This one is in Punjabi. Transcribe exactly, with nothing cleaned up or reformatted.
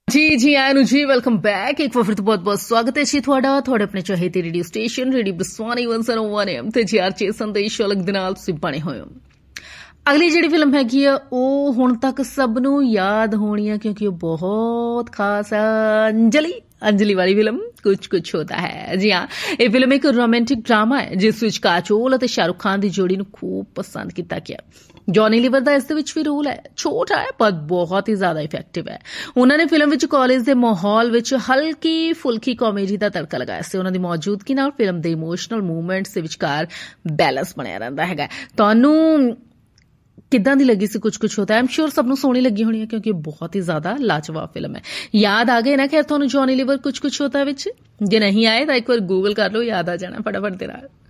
जी जी आयनु जी वेलकम बैक एक बार फिर तो बहुत बहुत स्वागत है जी ਤੁਹਾਡਾ ਤੁਹਾਡੇ ਆਪਣੇ ਚਾਹੀਦੇ radio station radio ਬਸਵਾਨੀ one oh one M ਤੇ ਜੀ ਆਰ ਚੇ ਸੰਦੇਸ਼ ਅਲੱਗ ਦੇ ਨਾਲ ਤੁਸੀਂ ਬਣੇ ਹੋਏ ਹੋ। ਅਗਲੀ ਜਿਹੜੀ ਫਿਲਮ ਹੈਗੀ ਆ ਉਹ ਹੁਣ ਤੱਕ ਸਭ ਨੂੰ ਯਾਦ ਹੋਣੀ ਆ ਕਿਉਂਕਿ ਉਹ ਬਹੁਤ ਖਾਸ ਆ। ਅੰਜਲੀ अंजलि वाली फिल्म कुछ कुछ होता है। जी हाँ, ये फिल्म एक रोमांटिक ड्रामा है जिस विच काजोल ਅਤੇ शाहरुख खान ਦੀ ਜੋੜੀ ਨੂੰ खूब पसंद किया गया। जॉनी लीवर ਦਾ ਇਸ ਦੇ ਵਿੱਚ ਵੀ ਰੋਲ ਹੈ, ਛੋਟਾ ਹੈ ਪਰ ਬਹੁਤ ਹੀ ਜ਼ਿਆਦਾ ਇਫੈਕਟਿਵ ਹੈ। ਉਹਨਾਂ ਨੇ ਫਿਲਮ ਵਿੱਚ ਕਾਲਜ ਦੇ ਮਾਹੌਲ ਵਿੱਚ ਹਲਕੀ ਫੁਲਕੀ ਕਾਮੇਡੀ ਦਾ ਤੜਕਾ ਲਗਾਇਆ ਸੀ। ਉਹਨਾਂ ਦੀ ਮੌਜੂਦਗੀ ਨਾਲ ਫਿਲਮ ਦੇ ਇਮੋਸ਼ਨਲ ਮੂਵਮੈਂਟਸ ਦੇ ਵਿਚਕਾਰ ਬੈਲੈਂਸ ਬਣਿਆ ਰਹਿੰਦਾ ਹੈਗਾ। ਤੁਹਾਨੂੰ ਕਿੱਦਾਂ ਦੀ ਲੱਗੀ ਸੀ ਕੁਛ ਕੁਛ ਹੋਤਾ ਹੈ? ਆਮ ਸ਼ੋਰ ਸਭ ਨੂੰ ਸੋਹਣੀ ਲੱਗੀ ਹੋਣੀ ਹੈ ਕਿਉਂਕਿ ਬਹੁਤ ਹੀ ਜ਼ਿਆਦਾ ਲਾਜਵਾਬ ਫਿਲਮ ਹੈ। ਯਾਦ ਆ ਗਏ ਨਾ ਖੈਰ ਤੁਹਾਨੂੰ ਜੌਨੀ ਲੀਵਰ ਕੁਛ ਕੁਛ ਹੋਤਾ ਵਿੱਚ? ਜੇ ਨਹੀਂ ਆਏ ਤਾਂ ਇੱਕ ਵਾਰ ਗੂਗਲ ਕਰ ਲਓ, ਯਾਦ ਆ ਜਾਣਾ ਫਟਾਫਟ ਦੇ ਨਾਲ।